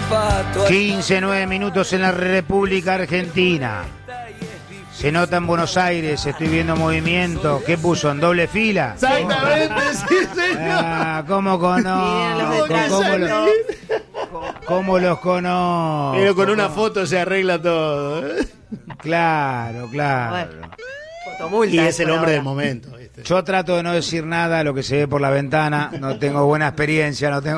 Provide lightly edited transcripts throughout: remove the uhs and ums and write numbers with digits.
15, 9 minutos en la República Argentina. Se nota en Buenos Aires, estoy viendo movimiento. ¿Qué puso? ¿En doble fila? Exactamente, sí, señor. ¿Cómo conozco? ¿Cómo los conozco? Pero con una foto se arregla todo. Claro. Bueno, y es el hombre del momento. ¿Viste? Yo trato de no decir nada a lo que se ve por la ventana. No tengo buena experiencia, así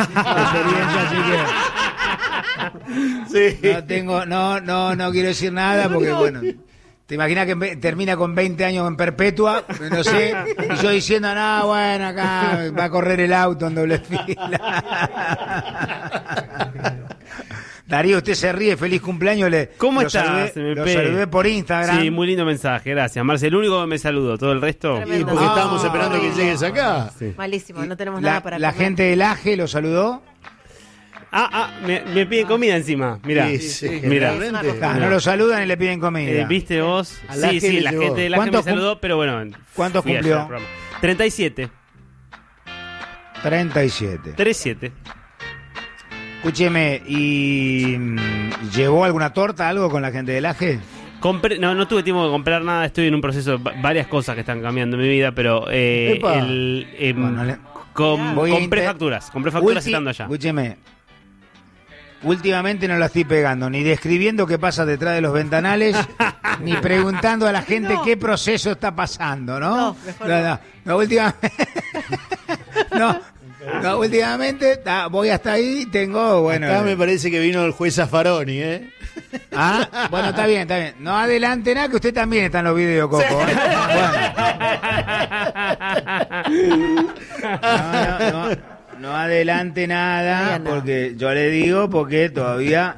que... Sí. No quiero decir nada porque, bueno... ¿Te imaginas que termina con 20 años en perpetua? No sé. Y yo diciendo, no, bueno, acá va a correr el auto en doble fila. Darío, usted se ríe, feliz cumpleaños. ¿Cómo estás? Lo saludé por Instagram. Sí, muy lindo mensaje, gracias. Marcel, el único que me saludó, todo el resto. Y porque estábamos esperando que llegues acá. Sí. Malísimo, no tenemos nada para la comer. gente del AGE lo saludó. Me piden comida encima, mirá. Sí, mirá. No lo saludan y le piden comida. ¿Viste vos? Al AGE Sí, le la llegó. gente del AGE me saludó, pero bueno. ¿Cuántos fui cumplió? ayer al programa. 37. 37. 37. Escúcheme, ¿y llevó alguna torta, algo con la gente del AGE? No tuve tiempo de comprar nada, estoy en un proceso, varias cosas que están cambiando en mi vida, pero compré facturas estando allá. Escúcheme, últimamente no la estoy pegando, ni describiendo qué pasa detrás de los ventanales, ni preguntando a la gente qué proceso está pasando, ¿no? No, mejor no, últimamente... No, últimamente voy hasta ahí, tengo, bueno... Acá me parece que vino el juez Zaffaroni, ¿eh? Ah, bueno, está bien. No adelante nada, que usted también está en los videos, Coco. Bueno. No adelante nada, porque yo le digo, porque todavía...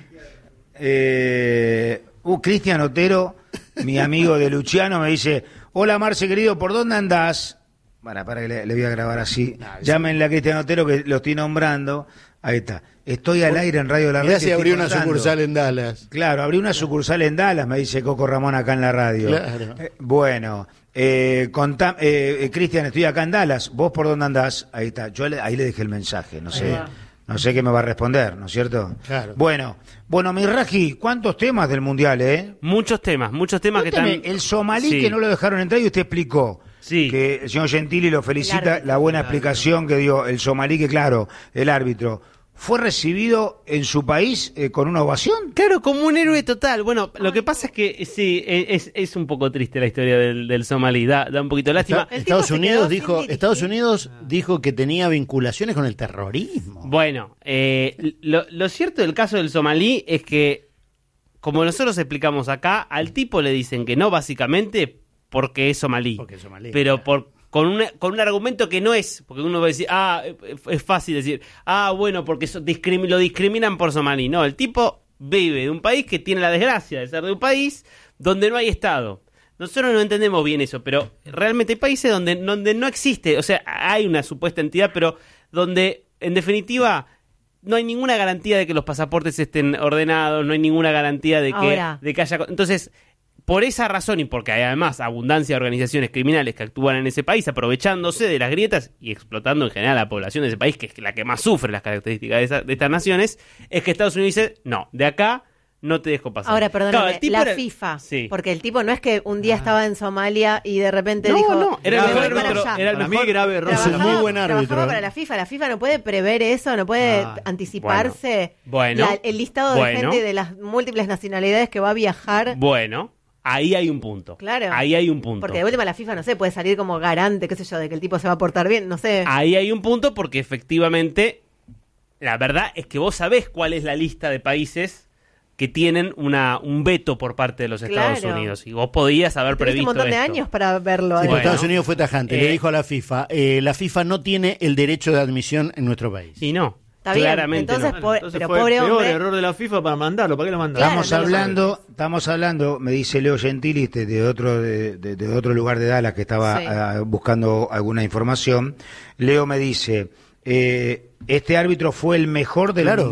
Cristian Otero, mi amigo de Luciano, me dice, hola Marce, querido, ¿por dónde andás? Para que le voy a grabar así. Llámenle a Cristian Otero, que lo estoy nombrando. Ahí está. Estoy al aire en Radio La Red. Mirá si abrió una sucursal en Dallas. Claro, abrí una sucursal en Dallas, me dice Coco Ramón acá en la radio. Claro. Bueno, Cristian, estoy acá en Dallas. ¿Vos por dónde andás? Ahí está. Ahí le dejé el mensaje. No sé qué me va a responder, ¿no es cierto? Claro. Bueno, mi Raji, ¿cuántos temas del Mundial, Muchos temas que están... El somalí que no lo dejaron entrar y usted explicó. Sí. Que el señor Gentili lo felicita, la buena explicación que dio el somalí, que claro, el árbitro, ¿fue recibido en su país con una ovación? Claro, como un héroe total. Bueno, lo que pasa es que sí, es un poco triste la historia del somalí, da un poquito de lástima. Estados Unidos dijo que tenía vinculaciones con el terrorismo. Bueno, lo cierto del caso del somalí es que, como nosotros explicamos acá, al tipo le dicen que no, básicamente porque es somalí. Pero con un argumento que no es, porque uno va a decir, es fácil decir, bueno, porque lo discriminan por somalí. No, el tipo vive de un país que tiene la desgracia de ser de un país donde no hay Estado. Nosotros no entendemos bien eso, pero realmente hay países donde no existe, o sea, hay una supuesta entidad, pero donde, en definitiva, no hay ninguna garantía de que los pasaportes estén ordenados, no hay ninguna garantía de que haya... Entonces... Por esa razón y porque hay además abundancia de organizaciones criminales que actúan en ese país aprovechándose de las grietas y explotando en general a la población de ese país, que es la que más sufre las características de estas naciones, es que Estados Unidos dice, no, de acá no te dejo pasar. Ahora, perdóname, claro, la FIFA, sí. Porque el tipo no es que un día estaba en Somalia y de repente dijo... No, era el mejor grave error. Es un muy buen árbitro. Trabajaba para la FIFA no puede prever eso, no puede anticiparse el listado de gente de las múltiples nacionalidades que va a viajar. Bueno. Ahí hay un punto. Claro. Ahí hay un punto. Porque de última la FIFA, no sé, puede salir como garante, qué sé yo, de que el tipo se va a portar bien, no sé. Ahí hay un punto porque efectivamente, la verdad es que vos sabés cuál es la lista de países que tienen un veto por parte de los Estados Unidos. Y vos podías haber previsto un montón de esto. años para verlo. Sí, Estados Unidos fue tajante, le dijo a la FIFA, la FIFA no tiene el derecho de admisión en nuestro país. Y no. Está bien, claramente entonces, no. pero fue pobre el peor hombre. error de la FIFA para mandarlo. ¿Para qué lo mandaron? Claro, Estamos hablando, me dice Leo Gentili, de otro lugar de Dallas que estaba buscando alguna información. Leo me dice, este árbitro fue el mejor del Mundial.